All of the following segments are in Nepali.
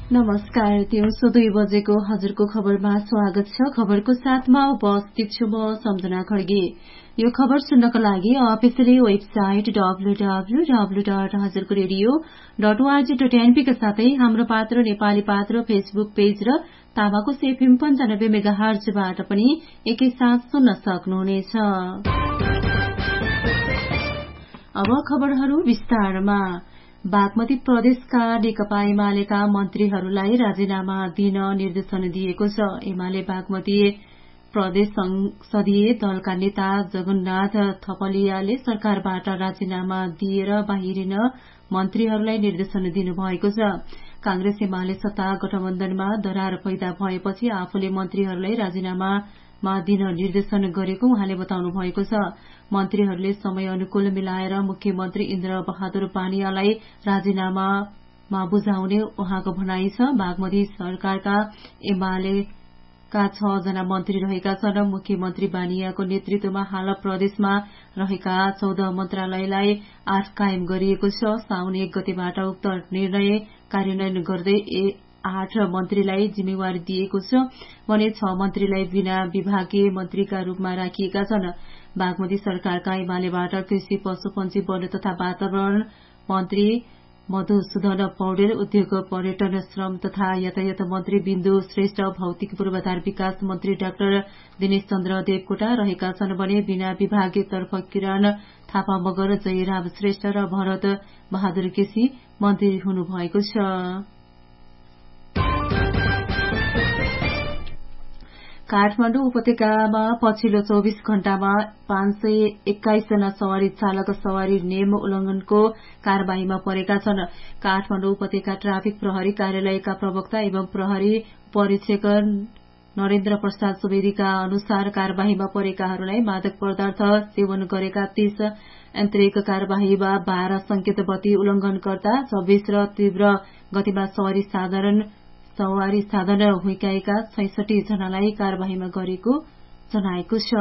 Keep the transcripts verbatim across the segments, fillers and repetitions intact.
नमस्कार, दिउँसो दुई बजेको हजुरको खबरमा स्वागत छ। खबरको साथमा उपस्थित छु म सम्झना खड्गे। यो खबर सुन्नको लागि officially website W W W dot हजुरको radio dot ORG dot NP का साथै हाम्रो पात्र नेपाली पात्र फेसबुक पेज र तामाको सेफएम पन्चानब्बे मेगा हर्जबाट पनि एकैसाथ सुन्न सक्नुहुनेछ। अब खबरहरू विस्तारमा। बागमती प्रदेशका नेकपा एमालेका मन्त्रीहरूलाई राजीनामा दिन निर्देशन दिएको छ। एमाले बागमती प्रदेश संसदीय दलका नेता जगन्नाथ थपलियाले सरकारबाट राजीनामा दिएर बाहिरिन मन्त्रीहरूलाई निर्देशन दिनुभएको छ। कांग्रेस एमाले सत्ता गठबन्धनमा दरार पैदा भएपछि आफूले मन्त्रीहरूलाई राजीनामा दिन निर्देशन गरेको उहाँले बताउनु भएको छ। मन्त्रीहरूले समय अनुकूल मिलाएर मुख्यमन्त्री इन्द्र बहादुर पानियालाई राजीनामा बुझाउने उहाँको भनाइ छ। बागमती सरकारका एमालेका छ जना मन्त्री रहेका छन्। मुख्यमन्त्री बानियाको नेतृत्वमा हाल प्रदेशमा रहेका चौध मन्त्रालयलाई आठ कायम गरिएको छ। साउन एक गतेबाट उक्त निर्णय कार्यान्वयन गर्दै आठ मन्त्रीलाई जिम्मेवारी दिएको छ भने छ मन्त्रीलाई बिना विभागीय मन्त्रीका रूपमा राखिएका छन्। बागमती सरकारका एमालेबाट कृषि, पशुपन्छी, वन तथा वातावरण मन्त्री मधुसूदन पौडेल, उद्योग, पर्यटन, श्रम तथा यातायात मन्त्री बिन्दु श्रेष्ठ, भौतिक पूर्वाधार विकास मन्त्री डाक्टर दिनेश चन्द्र देवकोटा रहेका छन् भने बिना विभागीय तर्फ किरण थापा मगर, जयराम श्रेष्ठ र भरत बहादुर केसी मन्त्री हुनुभएको छ। काठमाडौँ उपत्यकामा पछिल्लो चौविस घण्टामा पाँच सय एक्काइस जना सवारी चालक सवारी नियम उल्लंघनको कार्यवाहीमा परेका छन्। काठमाडौँ उपत्यका ट्राफिक प्रहरी कार्यालयका प्रवक्ता एवं प्रहरी परीक्षक नरेन्द्र प्रसाद सुवेदीका अनुसार कार्यवाहीमा परेकाहरूलाई मादक पदार्थ सेवन गरेका तीस, आन्तरिक कार्यवाहीमा बाह्र, संकेत बत्ती उल्लंघनकर्ता छब्बीस र तीव्र गतिमा सवारी साधारण सवारी साधन हुर्काएका छैसठी जनालाई कार्यवाहीमा गरेको जनाएको छ।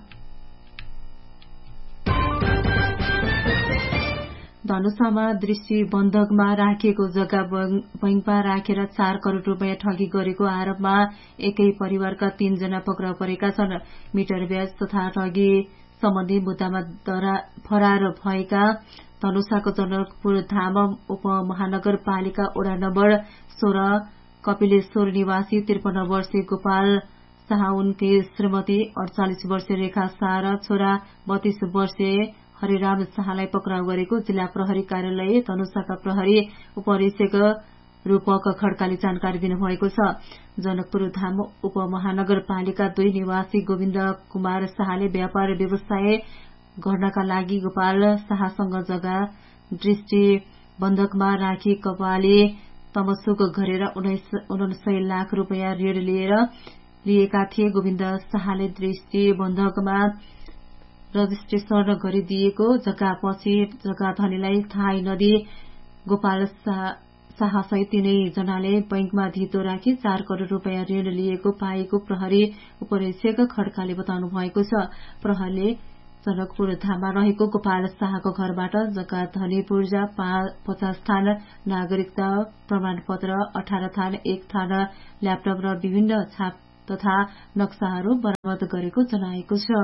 धनुषामा दृष्टि बन्धकमा राखिएको जग्गा बैंकमा राखेर चार करोड़ रूपियाँ ठगी गरेको आरोपमा एकै परिवारका तीनजना पक्राउ परेका छन्। मिटर ब्याज तथा ठगी सम्बन्धी मुद्दामा फरार भएका धनुषाको जनकपुर धाम उपमहानगरपालिका वडा नम्बर सोह्र कपिलेश्वर निवासी त्रिपन्न वर्षीय गोपाल शाह, उनकी श्रीमती अड़चालिस वर्षीय रेखा शाह र छोरा बत्तीस वर्षीय हरिराम शाहलाई पक्राउ गरेको जिल्ला प्रहरी कार्यालय धनुषाका प्रहरी उपरीक्षक रूपक खड्काले जानकारी दिनुभएको छ। जनकपुर धाम उपमहानगरपालिका दुई निवासी गोविन्द कुमार शाहले व्यापार व्यवसाय गर्नका लागि गोपाल शाहसँग जग्गा दृष्टि बन्धकमा राखी कपाली तमसुक गरेर उनासय लाख रूपियाँ ऋण लिएर लिएका थिए। गोविन्द शाहले दृष्टि बन्धकमा रजिस्ट्रेशन गरिदिएको जग्गा पछि जग्गा धनीलाई थाहै नदिई गोपाल शाहसहित तीनै जनाले बैंकमा धितो राखी चार करोड़ रूपियाँ ऋण लिएको पाएको प्रहरी उपरीक्षक खड्काले बताउनु भएको छ। प्रहरीले जनकपुर धाममा रहेको गोपाल शाहको घरबाट जग्गा धनी पूर्जा पचास थान, नागरिकता प्रमाणपत्र अठार थान, एक थान ल्यापटप र विभिन्न छाप तथा नक्साहरू बरामद गरेको जनाएको छ।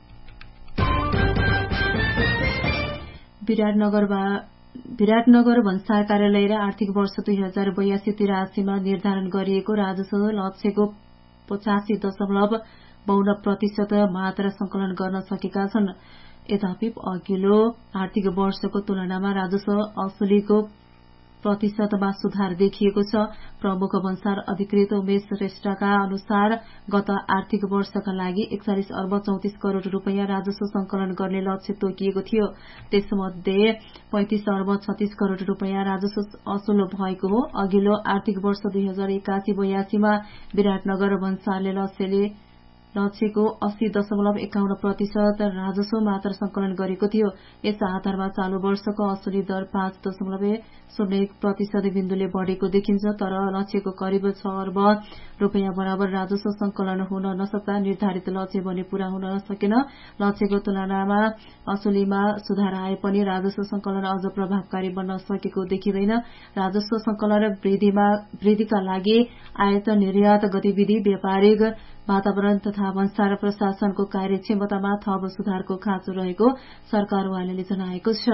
विराटनगर भन्सार कार्यालय र आर्थिक वर्ष दुई हजार बयासी तिरासीमा निर्धारण गरिएको राजस्व लक्ष्यको पचासी दशमलव बाउन्न प्रतिशत मात्रा संकलन गर्न सकेका छन्। यद्यपि अघिल्लो आर्थिक वर्षको तुलनामा राजस्व असुलीको प्रतिशतमा सुधार देखिएको छ। प्रमुख भन्सार अधिकृत उमेश श्रेष्ठका अनुसार गत आर्थिक वर्षका लागि एकचालिस अर्ब चौतिस करोड़ रूपियाँ राजस्व संकलन गर्ने लक्ष्य तोकिएको थियो। त्यसमध्ये पैंतिस अर्ब छत्तीस करोड़ रूपियाँ राजस्व असुल भएको हो। अघिल्लो आर्थिक वर्ष दुई हजार एकासी बयासीमा विराटनगर भन्सारले लक्ष्यले लक्ष्यको अस्सी दशमलव एकाउन्न प्रतिशत राजस्व मात्र संकलन गरेको थियो। यस आधारमा चालू वर्षको असुली दर पाँच दशमलव शून्य एक प्रतिशत बिन्दुले बढ़ेको देखिन्छ। तर लक्ष्यको करिब छ अर्ब रूपियाँ बराबर राजस्व संकलन हुन नसक्दा निर्धारित लक्ष्य भने पूरा हुन नसकेन। लक्ष्यको तुलनामा असुलीमा सुधार आए पनि राजस्व संकलन अझ प्रभावकारी बन्न सकेको देखिँदैन। राजस्व संकलन वृद्धिमा वृद्धिका लागि आयात निर्यात गतिविधि, व्यापारिक वातावरण तथा भन्सार प्रशासनको कार्यक्षमतामा थप सुधारको खाँचो रहेको सरकारवालाले जनाएको छ।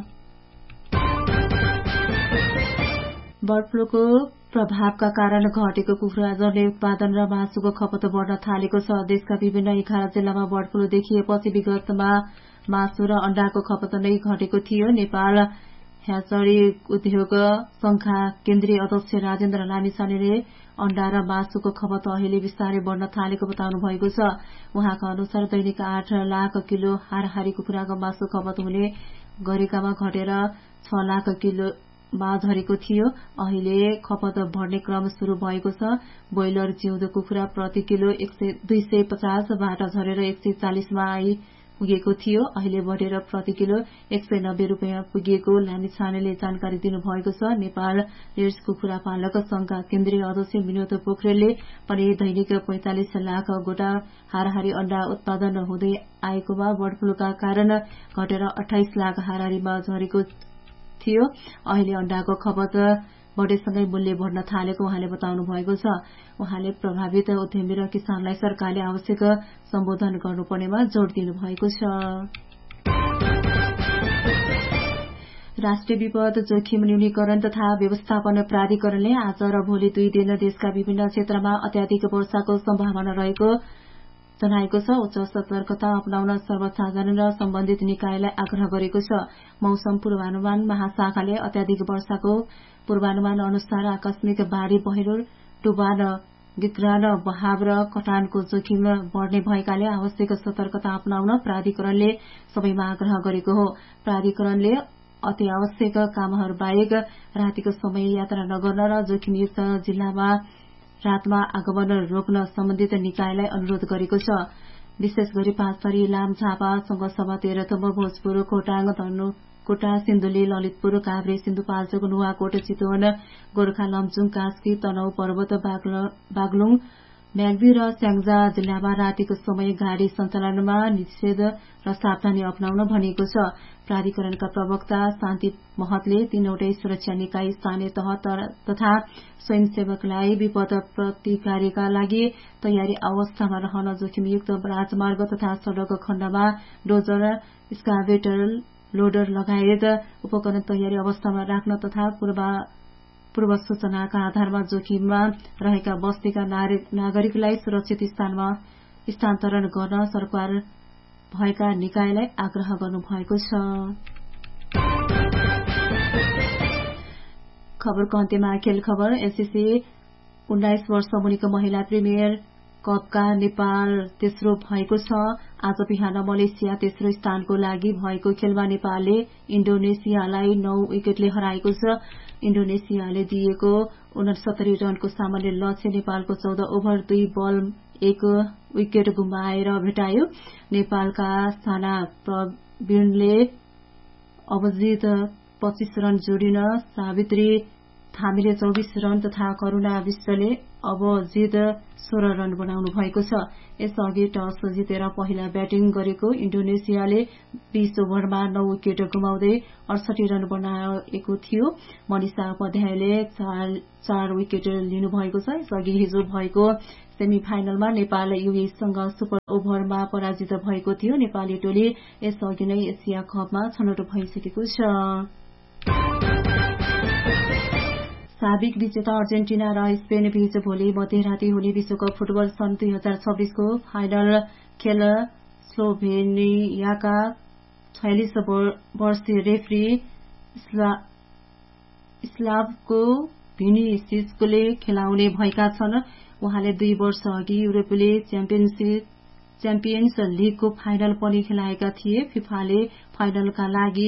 बर्ड फ्लूको प्रभावका कारण घटेको कुखुरा जर्ने उत्पादन र मासुको खपत बढ़न थालेको छ। देशका विभिन्न एघार जिल्लामा बर्ड फ्लू देखिएपछि विगतमा मासु र अण्डाको खपत नै घटेको थियो। नेपाल ह्याचरी उद्योग संघका केन्द्रीय अध्यक्ष राजेन्द्र लामिछानेले अण्डा र मासुको खपत अहिले बिस्तारै बढ़न थालेको बताउनु भएको छ। उहाँका अनुसार दैनिक आठ लाख किलो हाराहारी कुखुराको मासु खपत हुने गरेकामा घटेर छ लाख किलो मा झरेको थियो। अहिले खपत बढ्ने क्रम शुरू भएको छ। ब्रोइलर जिउँदो कुखुरा प्रति किलो दुई सय पचास बाट झरेर एक सय चालिस मा आई पुगेको थियो। अहिले बढेर प्रति किलो एक सय नब्बे रूपियाँ पुगेको लामिछानेले जानकारी दिनुभएको छ। नेपाल लेयर्स कुखुरा पालक संघका केन्द्रीय अध्यक्ष विनोद पोखरेलले पनि दैनिक पैंतालिस लाख गोटा हाराहारी अण्डा उत्पादन हुँदै आएकोमा बर्ड फ्लूका कारण घटेर अठाइस लाख हाराहारीमा झरेको थियो। अहिले अण्डाको खपत बढेसँगै मूल्य बढ़न थालेको उहाँले बताउनु भएको छ। उहाँले प्रभावित उद्यमी र किसानलाई सरकारले आवश्यक सम्बोधन गर्नुपर्नेमा जोड़ दिनु भएको छ। राष्ट्रिय विपद जोखिम न्यूनीकरण तथा व्यवस्थापन प्राधिकरणले आज र भोलि दुई दिन देशका विभिन्न क्षेत्रमा अत्याधिक वर्षाको सम्भावना रहेको जनाएको छ। उच्च सतर्कता अपनाउन सर्वसाधारण र सम्बन्धित निकायलाई आग्रह गरेको छ। मौसम पूर्वानुमान महाशाखाले अत्याधिक वर्षाको पूर्वानुमान अनुसार आकस्मिक बाढ़ी, पहिरो, डुबान, गिग्रान, बहाव र कटानको जोखिम बढ़ने भएकाले आवश्यक सतर्कता अपनाउन प्राधिकरणले सबैमा आग्रह गरेको हो। प्राधिकरणले अति आवश्यक कामहरू बाहेक रातिको समय यात्रा नगर्न र जोखिमयुक्त जिल्लामा रातमा आगमन रोक्न सम्बन्धित निकायलाई अनुरोध गरेको छ। विशेष गरी पाँचथरी, इलाम, झापा, संगसभा, तेह्रथुम, भोजपुर, खोटाङ, धनुकोटा, सिन्धुली, ललितपुर, काभ्रे, सिन्धुपाल्चोक, नुवाकोट, चितवन, गोर्खा, लमजुङ, कास्की, तनहु, पर्वत, बागलुङ, म्याग्दी र स्याङ्जा जिल्लामा रातिको समय गाड़ी सञ्चालनमा निषेध र सावधानी अपनाउन भनिएको छ। प्राधिकरणका प्रवक्ता शान्ति महतले तीनवटै सुरक्षा निकाय, स्थानीय तह तथा स्वयंसेवकलाई विपद प्रतिकारका लागि तयारी अवस्थामा रहन, जोखिमयुक्त राजमार्ग तथा सड़क खण्डमा डोजर, स्काभेटर, लोडर लगायत उपकरण तयारी अवस्थामा राख्न तथा पूर्व सूचनाका आधारमा जोखिममा रहेका बस्तीका नागरिकलाई सुरक्षित स्थानमा स्थानान्तरण गर्न सरकार भएका निकायलाई आग्रह गर्नुभएको छ। खबरको अन्त्यमा खेल खबर। एसएससी उन्नाइस वर्ष मुनिको महिला प्रिमियर कपका नेपाल तेस्रो भएको छ। आज बिहान मलेसिया तेस्रो स्थानको लागि भएको खेलमा नेपालले इण्डोनेसियालाई नौ विकेटले हराएको छ। इण्डोनेसियाले दिएको उनसत्तरी रनको सामान्य लक्ष्य नेपालको चौध ओभर दुई बल एक विकेट गुमाएर भेटायो। नेपालका साना प्रवीणले अभिजित पच्चीस रन जोडिन सावित्री थामीले चौबीस रन तथा करूणा विष्टले अभिजित सोह्र रन बनाउनु भएको छ। यसअघि टस जितेर पहिला ब्याटिङ गरेको इण्डोनेसियाले बीस ओभरमा नौ विकेट गुमाउँदै अडसठी रन बनाएको थियो। मनिषा उपाध्यायले चार, चार विकेट लिनुभएको छ। यसअघि हिजो भएको सेमी फाइनलमा नेपाल युएसँग सुपर ओभरमा पराजित भएको थियो। नेपाली टोली यसअघि नै एसिया कपमा छनौट भइसकेको छ। साबिक विजेता अर्जेन्टिना र स्पेन बीच भोलि मध्यराती हुने विश्वकप फुटबल सन् दुई हजार छब्बीसको फाइनल खेल स्लोभेनियाका छयालिस वर्षीय रेफ्री स्लाभको भिनिसिसले खेलाउने भएका छन्। उहाँले दुई वर्ष अघि युरोपेली च्याम्पियन्स लीगको फाइनल पनि खेलाएका थिए। फिफाले फाइनलका लागि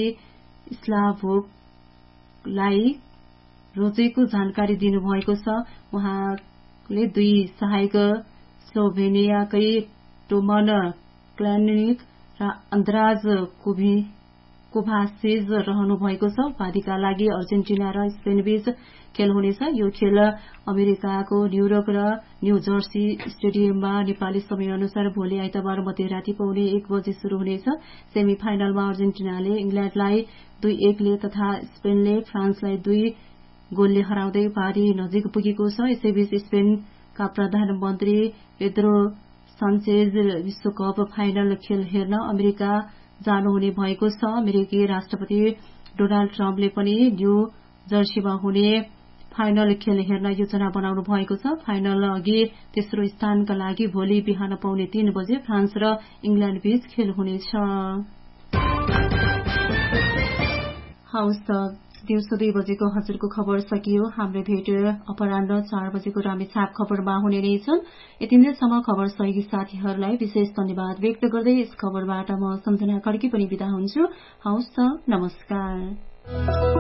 स्लाभोलाई रोजेको जानकारी दिनुभएको छ। उहाँले दुई सहायक स्लोभेनियाकै रोमन क्ल्यानिक र अन्द्राज कोभासिज रहनु भएको छ। उपाधिका लागि अर्जेन्टिना र स्पेन बीच खेल हुनेछ। यो खेल अमेरिकाको न्यूयोर्क र न्यू जर्सी स्टेडियममा नेपाली समय अनुसार भोलि आइतबार मध्यराती पौने एक बजे शुरू हुनेछ। सेमी फाइनलमा अर्जेन्टिनाले इंग्ल्याण्डलाई दुई एकले तथा स्पेनले फ्रान्सलाई दुई गोलले हराउँदै उपाधि नजिक पुगेको छ। यसैबीच स्पेनका प्रधानमन्त्री पेद्रो सान्चेज विश्वकप फाइनल खेल हेर्न अमेरिका जानुहुने भएको छ। अमेरिकी राष्ट्रपति डोनाल्ड ट्रम्पले पनि न्यू जर्सीमा हुने फाइनल खेल हेर्न योजना बनाउनु भएको छ। फाइनल अघि तेस्रो स्थानका लागि भोलि बिहान पौने तीन बजे फ्रान्स र इंग्ल्याण्ड बीच खेल हुनेछ। हवस् त दिउँसो दुई बजेको हजुरको खबर सकियो। हाम्रो भेट अपराह्न चार बजेको रामेछाप खबरमा हुने नै छन्। यतिन्जेलसम्म खबर सहयोगी साथीहरूलाई विशेष धन्यवाद व्यक्त गर्दै यस खबरबाट म सम्झना खड्की पनि बिदा हुन्छु। हवस् त, नमस्कार।